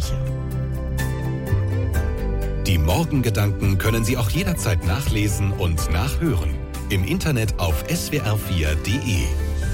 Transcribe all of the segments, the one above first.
spreche. Die Morgengedanken können Sie auch jederzeit nachlesen und nachhören. Im Internet auf swr4.de.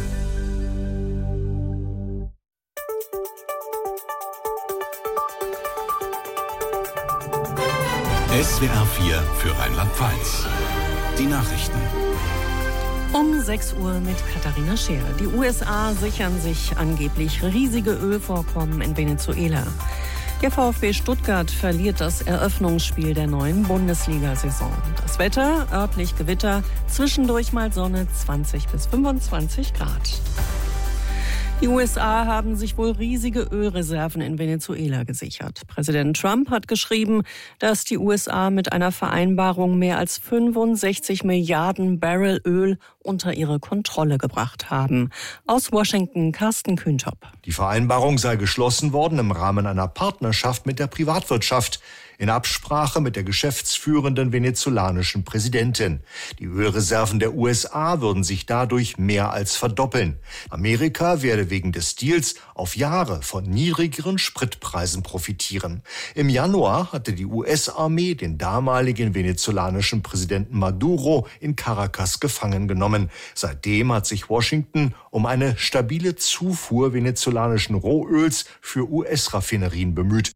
SWR4 für Rheinland-Pfalz. Die Nachrichten. Um 6 Uhr mit Katharina Scheer. Die USA sichern sich angeblich riesige Ölvorkommen in Venezuela. Der VfB Stuttgart verliert das Eröffnungsspiel der neuen Bundesliga-Saison. Das Wetter, örtlich Gewitter, zwischendurch mal Sonne, 20 bis 25 Grad. Die USA haben sich wohl riesige Ölreserven in Venezuela gesichert. Präsident Trump hat geschrieben, dass die USA mit einer Vereinbarung mehr als 65 Milliarden Barrel Öl unter ihre Kontrolle gebracht haben. Aus Washington, Carsten Kühntop. Die Vereinbarung sei geschlossen worden im Rahmen einer Partnerschaft mit der Privatwirtschaft, in Absprache mit der geschäftsführenden venezolanischen Präsidentin. Die Ölreserven der USA würden sich dadurch mehr als verdoppeln. Amerika werde wegen des Deals auf Jahre von niedrigeren Spritpreisen profitieren. Im Januar hatte die US-Armee den damaligen venezolanischen Präsidenten Maduro in Caracas gefangen genommen. Seitdem hat sich Washington um eine stabile Zufuhr venezolanischen Rohöls für US-Raffinerien bemüht.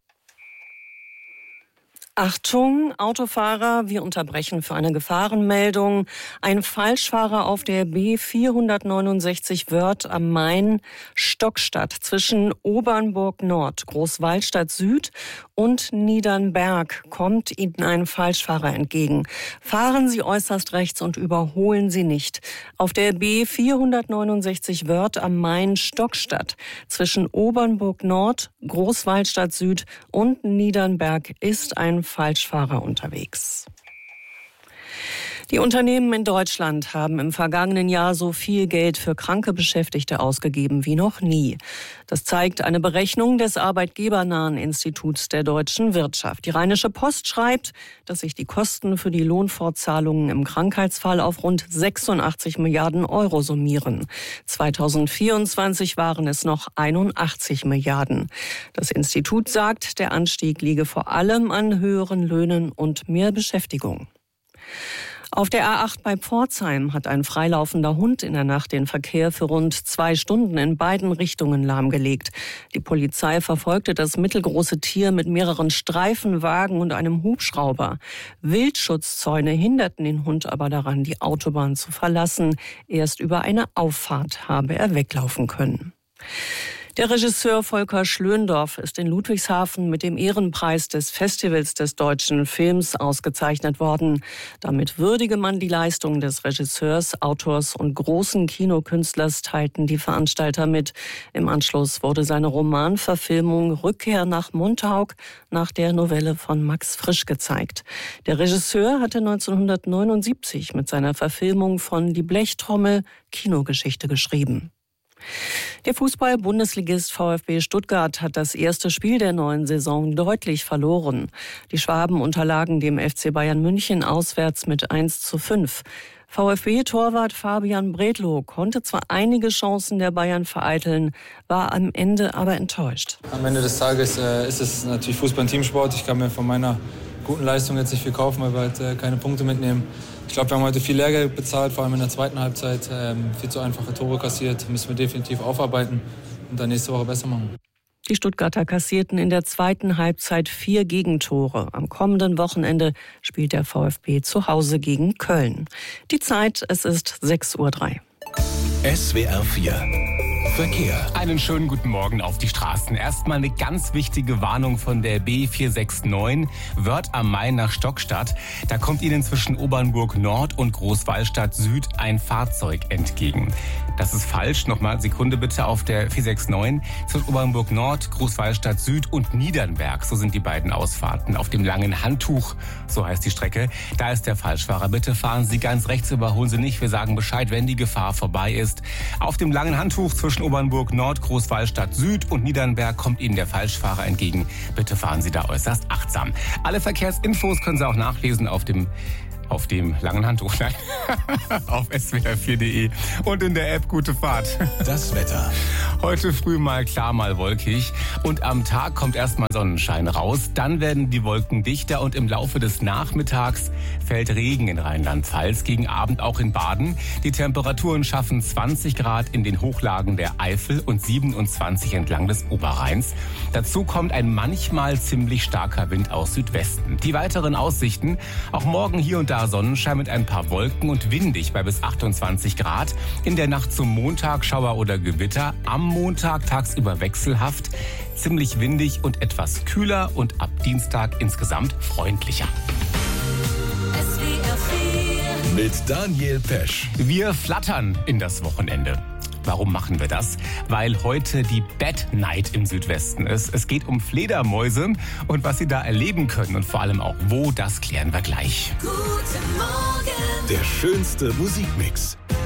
Achtung, Autofahrer, wir unterbrechen für eine Gefahrenmeldung. Ein Falschfahrer auf der B469 Wörth am Main, Stockstadt zwischen Obernburg Nord, Großwallstadt Süd und Niedernberg kommt Ihnen ein Falschfahrer entgegen. Fahren Sie äußerst rechts und überholen Sie nicht. Auf der B469 Wörth am Main, Stockstadt zwischen Obernburg Nord, Großwallstadt Süd und Niedernberg ist ein Falschfahrer unterwegs. Die Unternehmen in Deutschland haben im vergangenen Jahr so viel Geld für kranke Beschäftigte ausgegeben wie noch nie. Das zeigt eine Berechnung des arbeitgebernahen Instituts der deutschen Wirtschaft. Die Rheinische Post schreibt, dass sich die Kosten für die Lohnfortzahlungen im Krankheitsfall auf rund 86 Milliarden Euro summieren. 2024 waren es noch 81 Milliarden. Das Institut sagt, der Anstieg liege vor allem an höheren Löhnen und mehr Beschäftigung. Auf der A8 bei Pforzheim hat ein freilaufender Hund in der Nacht den Verkehr für rund 2 Stunden in beiden Richtungen lahmgelegt. Die Polizei verfolgte das mittelgroße Tier mit mehreren Streifenwagen und einem Hubschrauber. Wildschutzzäune hinderten den Hund aber daran, die Autobahn zu verlassen. Erst über eine Auffahrt habe er weglaufen können. Der Regisseur Volker Schlöndorff ist in Ludwigshafen mit dem Ehrenpreis des Festivals des deutschen Films ausgezeichnet worden. Damit würdige man die Leistung des Regisseurs, Autors und großen Kinokünstlers, teilten die Veranstalter mit. Im Anschluss wurde seine Romanverfilmung Rückkehr nach Montauk nach der Novelle von Max Frisch gezeigt. Der Regisseur hatte 1979 mit seiner Verfilmung von Die Blechtrommel Kinogeschichte geschrieben. Der Fußball-Bundesligist VfB Stuttgart hat das erste Spiel der neuen Saison deutlich verloren. Die Schwaben unterlagen dem FC Bayern München auswärts mit 1:5. VfB-Torwart Fabian Bredlow konnte zwar einige Chancen der Bayern vereiteln, war am Ende aber enttäuscht. Am Ende des Tages ist es natürlich Fußball ein Teamsport. Ich kann mir von meiner guten Leistung jetzt nicht viel kaufen, weil wir halt keine Punkte mitnehmen. Ich glaube, wir haben heute viel Lehrgeld bezahlt, vor allem in der zweiten Halbzeit. Viel zu einfache Tore kassiert, müssen wir definitiv aufarbeiten und dann nächste Woche besser machen. Die Stuttgarter kassierten in der zweiten Halbzeit 4 Gegentore. Am kommenden Wochenende spielt der VfB zu Hause gegen Köln. Die Zeit, es ist 6:03 Uhr. SWR4 Verkehr. Einen schönen guten Morgen auf die Straßen. Erstmal eine ganz wichtige Warnung von der B469 Wörth am Main nach Stockstadt. Da kommt Ihnen zwischen Obernburg Nord und Großwallstadt Süd ein Fahrzeug entgegen. Das ist falsch. Nochmal, Sekunde bitte, auf der 469 zwischen Obernburg Nord, Großwallstadt Süd und Niedernberg. So sind die beiden Ausfahrten. Auf dem langen Handtuch, so heißt die Strecke, da ist der Falschfahrer. Bitte fahren Sie ganz rechts, überholen Sie nicht. Wir sagen Bescheid, wenn die Gefahr vorbei ist. Auf dem langen Handtuch zwischen Obernburg Nord, Großwallstadt Süd und Niedernberg kommt Ihnen der Falschfahrer entgegen. Bitte fahren Sie da äußerst achtsam. Alle Verkehrsinfos können Sie auch nachlesen auf dem langen Handtuch, nein, auf swr4.de und in der App Gute Fahrt. Das Wetter. Heute früh mal klar, mal wolkig. Und am Tag kommt erstmal Sonnenschein raus. Dann werden die Wolken dichter und im Laufe des Nachmittags fällt Regen in Rheinland-Pfalz. Gegen Abend auch in Baden. Die Temperaturen schaffen 20 Grad in den Hochlagen der Eifel und 27 entlang des Oberrheins. Dazu kommt ein manchmal ziemlich starker Wind aus Südwesten. Die weiteren Aussichten: auch morgen hier und da Sonnenschein mit ein paar Wolken und windig bei bis 28 Grad. In der Nacht zum Montag Schauer oder Gewitter. Am Montag tagsüber wechselhaft, ziemlich windig und etwas kühler und ab Dienstag insgesamt freundlicher. Mit Daniel Pesch. Wir flattern in das Wochenende. Warum machen wir das? Weil heute die Bat Night im Südwesten ist. Es geht um Fledermäuse und was sie da erleben können und vor allem auch wo, das klären wir gleich. Guten Morgen. Der schönste Musikmix.